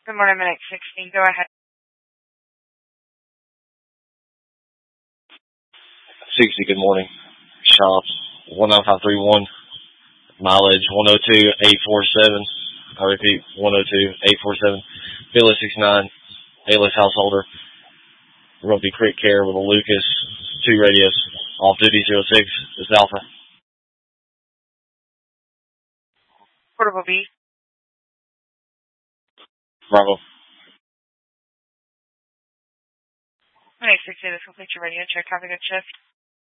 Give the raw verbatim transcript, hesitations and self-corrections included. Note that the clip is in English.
Good morning, minute sixteen. Go ahead. sixty, good morning. Shop one nine five three one. Mileage one oh two eight four seven. I repeat, one oh two eight four seven. Philly sixty-nine. A-list householder. Rumpy Creek Care with a Lucas. Two radios. Off duty zero six. This is Alpha. Portable B. Bravo. minute sixty, this will complete your radio check. Have a good shift.